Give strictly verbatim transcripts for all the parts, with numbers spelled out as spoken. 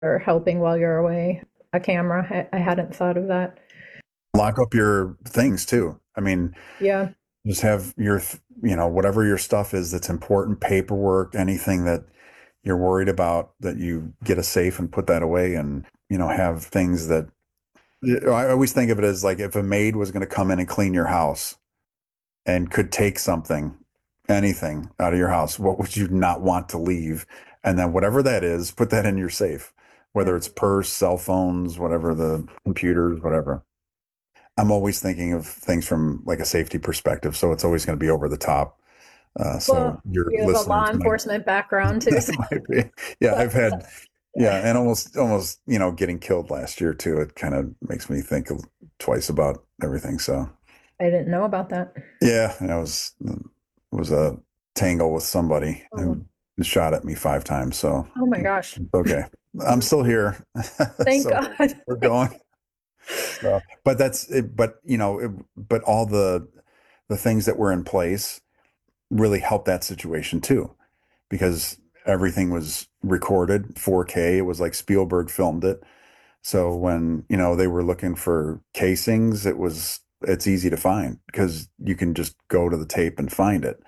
or helping while you're away, a camera. I, I hadn't thought of that. Lock up your things too. I mean, Yeah. just have your, th- you know, whatever your stuff is that's important, paperwork, anything that you're worried about, that you get a safe and put that away, and, you know, have things that I always think of it as like if a maid was going to come in and clean your house and could take something, anything out of your house, what would you not want to leave? And then whatever that is, put that in your safe, whether it's purse, cell phones, whatever, the computers, whatever. I'm always thinking of things from like a safety perspective, so it's always going to be over the top. Uh, so Well, your you have a law listeners might, enforcement background too. So might be, yeah, I've that's, had, yeah, and almost, almost, you know, getting killed last year too. It kind of makes me think of- twice about everything. So I didn't know about that. yeah, I was was a tangle with somebody Oh, who shot at me five times. So oh my gosh. okay, I'm still here, Thank so God. we're going. So, but that's it, but you know, it, but all the the things that were in place really helped that situation too, because everything was recorded four K. It was like Spielberg filmed it. So when, you know, they were looking for casings, it was it's easy to find because you can just go to the tape and find it.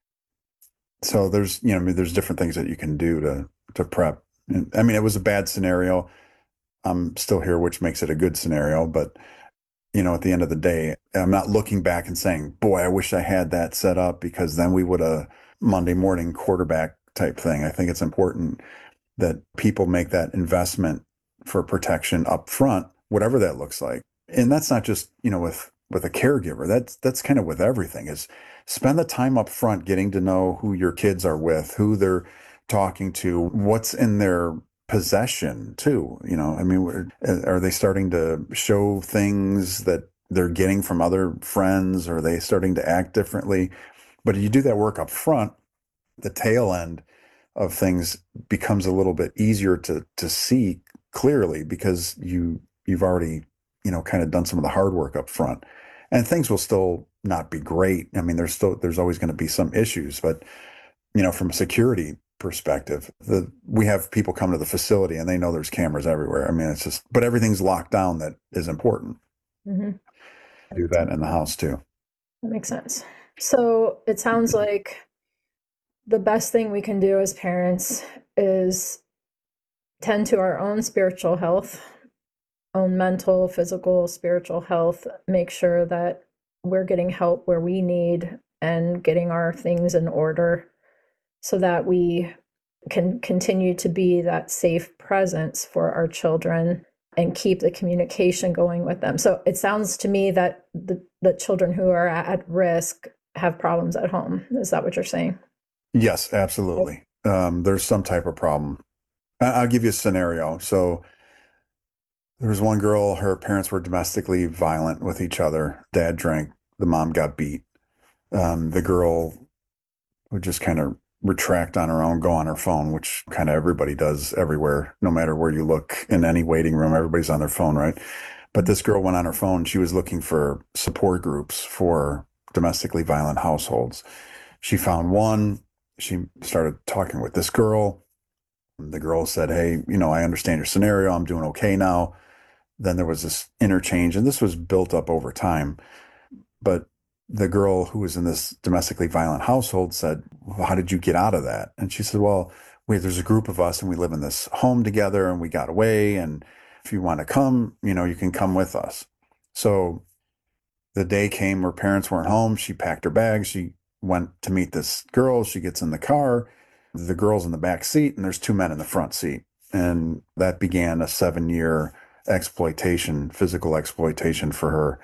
So there's, you know, I mean, there's different things that you can do to to prep. And, I mean, it was a bad scenario. I'm still here, which makes it a good scenario, but you know, at the end of the day, I'm not looking back and saying, boy, I wish I had that set up, because then we would have Monday morning quarterback type thing. I think it's important that people make that investment for protection up front, whatever that looks like. And that's not just, you know, with with a caregiver. That's that's kind of with everything, is spend the time up front getting to know who your kids are with, who they're talking to, what's in their possession too. You know, I mean, are they starting to show things that they're getting from other friends? Are they starting to act differently? But if you do that work up front, the tail end of things becomes a little bit easier to to see clearly, because you you've already, you know, kind of done some of the hard work up front. And things will still not be great. I mean, there's still there's always going to be some issues, but you know, from a security perspective, the we have people come to the facility and they know there's cameras everywhere. I mean, it's just, but everything's locked down that is important. Mhm. Do that in the house too. That makes sense. So it sounds like the best thing we can do as parents is tend to our own spiritual health, own mental, physical, spiritual health, make sure that we're getting help where we need and getting our things in order so that we can continue to be that safe presence for our children and keep the communication going with them. So it sounds to me that the, the children who are at risk have problems at home. Is that what you're saying? Yes, absolutely. Um, there's some type of problem. I- I'll give you a scenario. So there was one girl, her parents were domestically violent with each other. Dad drank, the mom got beat. Um, the girl would just kind of retract on her own, go on her phone, which kind of everybody does everywhere, no matter where you look in any waiting room, everybody's on their phone, right? But this girl went on her phone. She was looking for support groups for domestically violent households. She found one. She started talking with this girl. The girl said, hey, you know, I understand your scenario. I'm doing okay now. Then there was this interchange, and this was built up over time. But the girl who was in this domestically violent household said, well, how did you get out of that? And she said, well, wait, there's a group of us and we live in this home together and we got away. And if you want to come, you know, you can come with us. So the day came, her parents weren't home. She packed her bags. She went to meet this girl. She gets in the car. The girl's in the back seat and there's two men in the front seat. And that began a seven year exploitation, physical exploitation for her.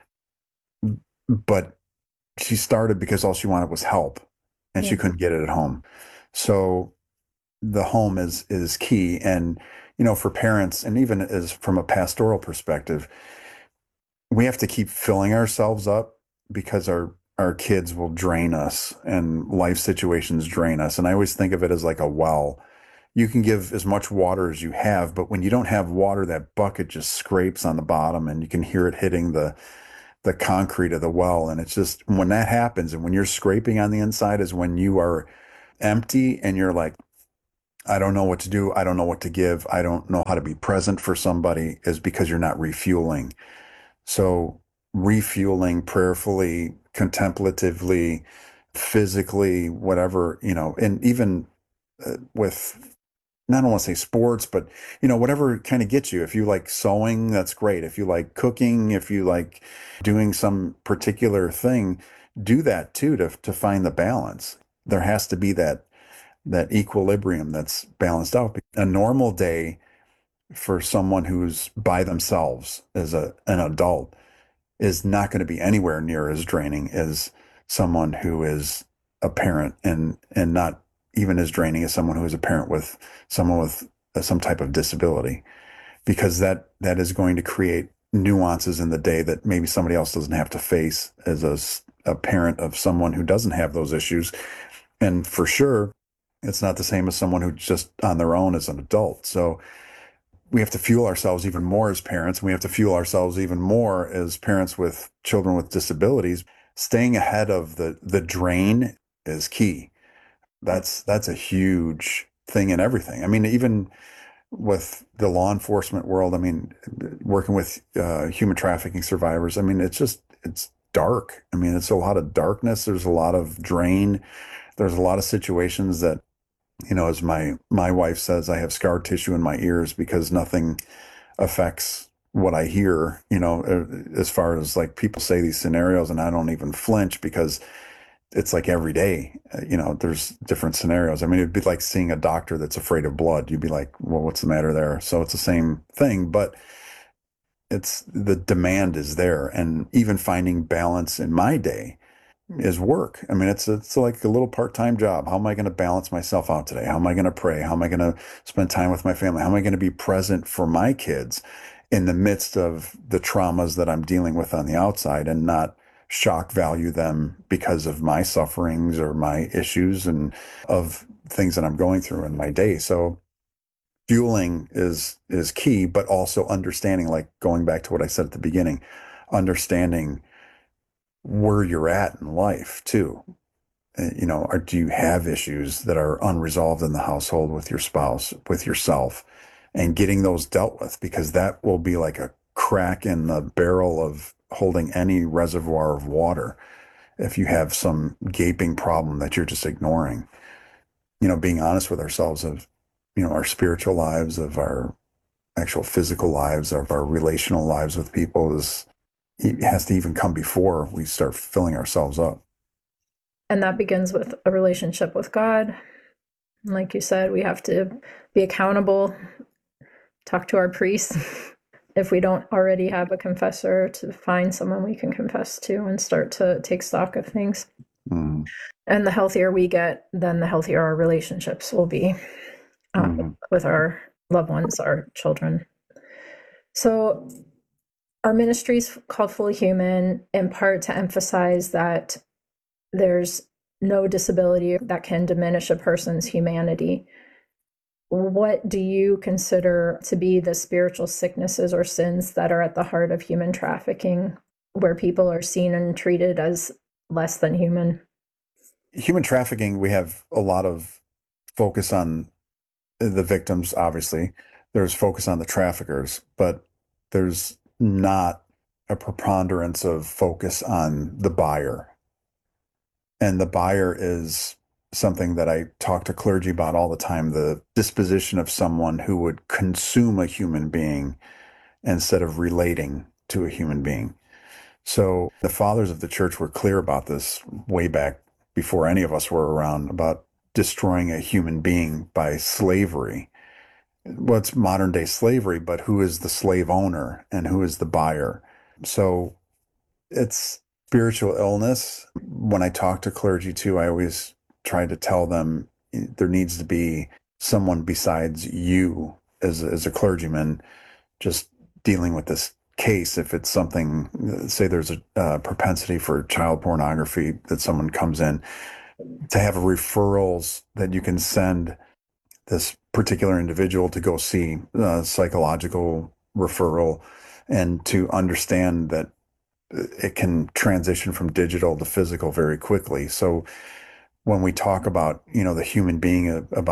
But she started because all she wanted was help and Yeah. she couldn't get it at home. So the home is is key. And, you know, for parents, and even as from a pastoral perspective, we have to keep filling ourselves up, because our our kids will drain us and life situations drain us. And I always think of it as like a well. You can give as much water as you have, but when you don't have water, that bucket just scrapes on the bottom and you can hear it hitting the the concrete of the well. And it's just when that happens and when you're scraping on the inside is when you are empty and you're like, I don't know what to do. I don't know what to give. I don't know how to be present for somebody is because you're not refueling. So refueling prayerfully, contemplatively, physically, whatever, you know, and even uh, with, not want to say sports, but you know, whatever kind of gets you. If you like sewing, that's great. If you like cooking, if you like doing some particular thing, do that too to to find the balance. There has to be that that equilibrium that's balanced out. A normal day for someone who's by themselves as a an adult is not going to be anywhere near as draining as someone who is a parent, and and not even as draining as someone who is a parent with someone with uh, some type of disability, because that that is going to create nuances in the day that maybe somebody else doesn't have to face as a, a parent of someone who doesn't have those issues. And for sure, it's not the same as someone who's just on their own as an adult. So we have to fuel ourselves even more as parents. We have to fuel ourselves even more as parents with children with disabilities. Staying ahead of the the drain is key. That's that's a huge thing in everything. I mean, even with the law enforcement world, I mean, working with uh, human trafficking survivors, I mean, it's just it's dark. I mean, it's a lot of darkness. There's a lot of drain. There's a lot of situations that, you know, as my my wife says, I have scar tissue in my ears because nothing affects what I hear, you know, uh, as far as like people say these scenarios, and I don't even flinch because it's like every day, uh, you know, there's different scenarios. I mean, it'd be like seeing a doctor that's afraid of blood. You'd be like, well, what's the matter there? So it's the same thing, but it's the demand is there. And even finding balance in my day is work. I mean, it's it's like a little part-time job. How am I going to balance myself out today? How am I going to pray? How am I going to spend time with my family? How am I going to be present for my kids in the midst of the traumas that I'm dealing with on the outside, and not shock value them because of my sufferings or my issues and of things that I'm going through in my day. So fueling is is key, but also understanding, like going back to what I said at the beginning, understanding where you're at in life too. Uh, You know, or do you have issues that are unresolved in the household with your spouse, with yourself, and getting those dealt with, because that will be like a crack in the barrel of holding any reservoir of water if you have some gaping problem that you're just ignoring. You know, being honest with ourselves of, you know, our spiritual lives, of our actual physical lives, of our relational lives with people is, it has to even come before we start filling ourselves up. And that begins with a relationship with God. And like you said, we have to be accountable, talk to our priest. If we don't already have a confessor, to find someone we can confess to and start to take stock of things. Mm. And the healthier we get, then the healthier our relationships will be uh, Mm. with our loved ones, our children. So our ministry is called Fully Human, in part to emphasize that there's no disability that can diminish a person's humanity. What do you consider to be the spiritual sicknesses or sins that are at the heart of human trafficking, where people are seen and treated as less than human? Human trafficking, we have a lot of focus on the victims, obviously. There's focus on the traffickers, but there's not a preponderance of focus on the buyer. And the buyer is something that I talk to clergy about all the time, the disposition of someone who would consume a human being instead of relating to a human being. So the fathers of the church were clear about this way back before any of us were around, about destroying a human being by slavery. What's modern day slavery, but who is the slave owner and who is the buyer? So it's spiritual illness. When I talk to clergy too, I always try to tell them there needs to be someone besides you as, as a clergyman just dealing with this case. If it's something, say there's a uh, propensity for child pornography, that someone comes in, to have referrals that you can send this particular individual to go see a psychological referral, and to understand that it can transition from digital to physical very quickly. So when we talk about, you know, the human being, uh, about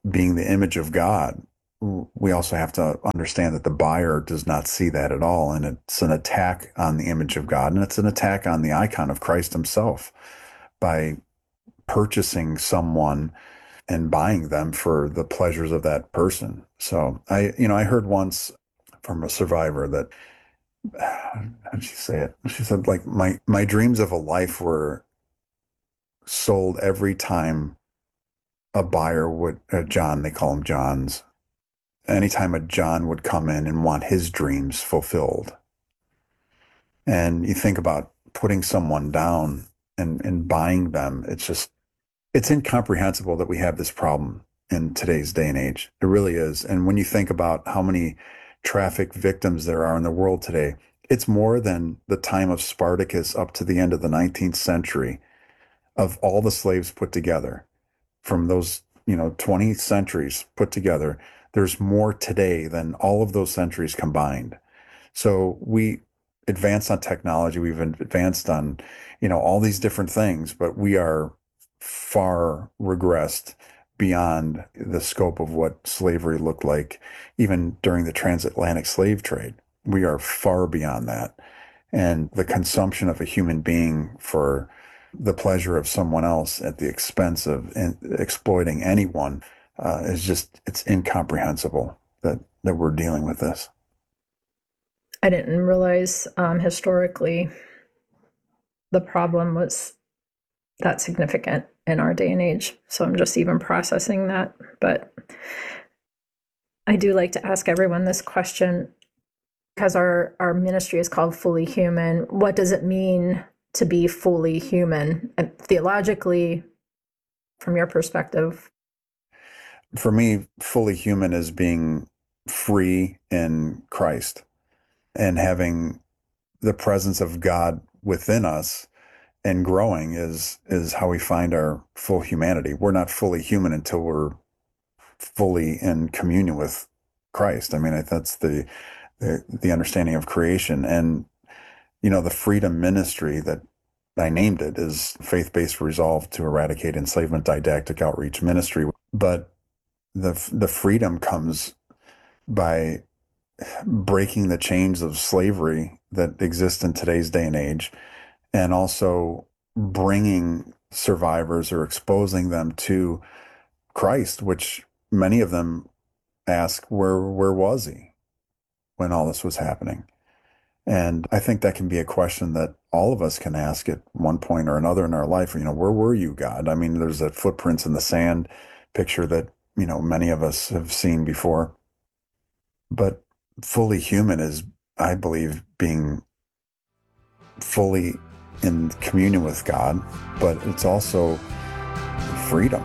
being the image of God, we also have to understand that the buyer does not see that at all. And it's an attack on the image of God. And it's an attack on the icon of Christ himself by purchasing someone and buying them for the pleasures of that person. So I, you know, I heard once from a survivor that, how did she say it? She said, like, my, my dreams of a life were sold every time a buyer would, uh, John, they call him Johns, anytime a John would come in and want his dreams fulfilled. And you think about putting someone down and, and buying them, it's just, it's incomprehensible that we have this problem in today's day and age. It really is. And when you think about how many traffic victims there are in the world today, it's more than the time of Spartacus up to the end of the nineteenth century of all the slaves put together. From those, you know, twenty centuries put together, there's more today than all of those centuries combined. So we advanced on technology, we've advanced on, you know, all these different things, but we are far regressed beyond the scope of what slavery looked like, even during the transatlantic slave trade. We are far beyond that. And the consumption of a human being for the pleasure of someone else at the expense of in, exploiting anyone uh, is just, it's incomprehensible that, that we're dealing with this. I didn't realize um, historically the problem was that significant in our day and age. So I'm just even processing that. But I do like to ask everyone this question because our, our ministry is called Fully Human. What does it mean to be fully human? And theologically, from your perspective? For me, fully human is being free in Christ and having the presence of God within us and growing is is how we find our full humanity. We're not fully human until we're fully in communion with Christ. I mean, that's the the, the understanding of creation. And, you know, the freedom ministry that I named it is Faith-Based Resolve to Eradicate Enslavement Didactic Outreach Ministry. But the the freedom comes by breaking the chains of slavery that exist in today's day and age, and also bringing survivors or exposing them to Christ, which many of them ask, where where was he when all this was happening? And I think that can be a question that all of us can ask at one point or another in our life. You know, where were you, God? I mean, there's that footprints in the sand picture that, you know, many of us have seen before. But fully human is, I believe, being fully in communion with God, but it's also freedom.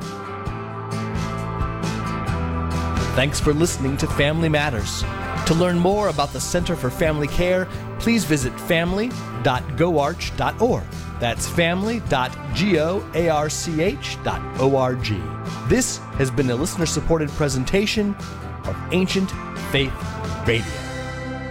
Thanks for listening to Family Matters. To learn more about the Center for Family Care, please visit family dot goarch dot org. That's family dot goarch dot org. This has been a listener-supported presentation of Ancient Faith Radio.